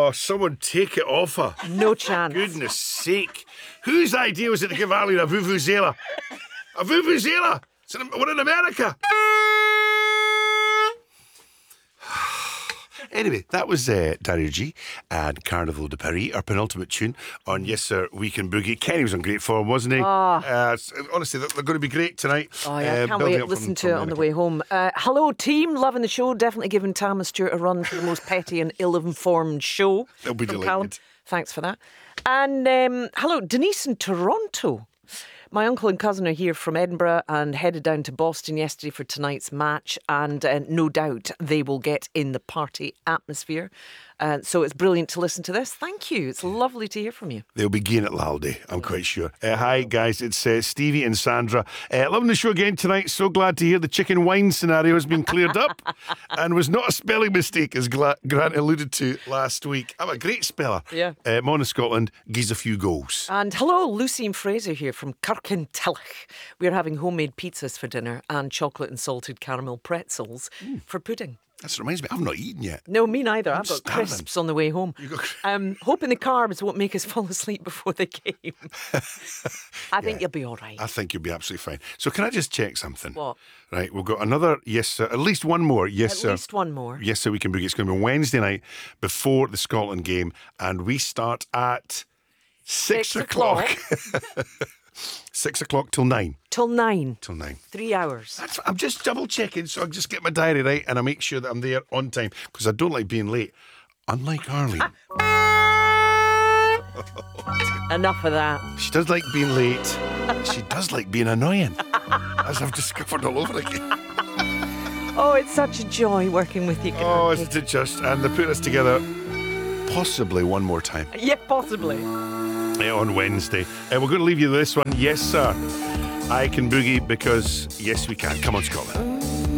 Oh, someone take it off her. No chance. Goodness sake. Whose idea was it to give Arlene a vuvuzela? A vuvuzela? We're in America. Anyway, that was Dario G and Carnival de Paris, our penultimate tune on Yes Sir Weekend Boogie. Kenny was on great form, wasn't he? Honestly, they're going to be great tonight. Oh, yeah, can't wait. Listen to it on the way home. Hello, team. Loving the show. Definitely giving Tam and Stuart a run for the most petty and ill-informed show. They'll be delighted. Callum. Thanks for that. And hello, Denise in Toronto. My uncle and cousin are here from Edinburgh and headed down to Boston yesterday for tonight's match, and no doubt they will get in the party atmosphere. So it's brilliant to listen to this. Thank you. It's lovely to hear from you. They'll begin at Laldy, I'm quite sure. Hi, guys. It's Stevie and Sandra. Loving the show again tonight. So glad to hear the chicken wine scenario has been cleared up and was not a spelling mistake, as Grant alluded to last week. I'm a great speller. Yeah. Mona Scotland gives a few goals. And hello, Lucy and Fraser here from Kirkintillich. We're having homemade pizzas for dinner and chocolate and salted caramel pretzels for pudding. That reminds me, I've not eaten yet. No, me neither. I've got starving. crisps on the way home. Hoping the carbs won't make us fall asleep before the game. I think you'll be all right. I think you'll be absolutely fine. So can I just check something? What? Right, we've got another Yes Sir, at least one more Yes Sir. At least one more. Yes Sir Weekend Boogie. It's going to be Wednesday night before the Scotland game, and we start at 6 o'clock. 6 o'clock till 9. Till 9. Till 9. 3 hours. I'm just double checking, so I just get my diary right and I make sure that I'm there on time, because I don't like being late. Unlike Arlene. Enough of that. She does like being late. She does like being annoying, as I've discovered all over again. Oh, it's such a joy working with you. Oh, isn't it just? And they put us together possibly one more time. Yeah, possibly. On Wednesday. We're going to leave you with this one. Yes, sir. I can boogie because yes, we can. Come on, Scotland.